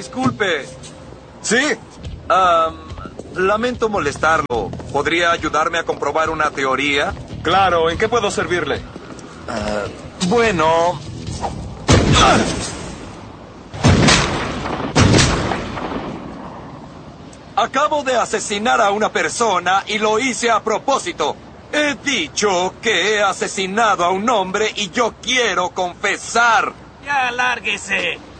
disculpe. ¿Sí? Lamento molestarlo. ¿Podría ayudarme a comprobar una teoría? Claro, ¿en qué puedo servirle? Bueno... Acabo de asesinar a una persona y lo hice a propósito. He dicho que he asesinado a un hombre y yo quiero confesar. Ya, lárguese.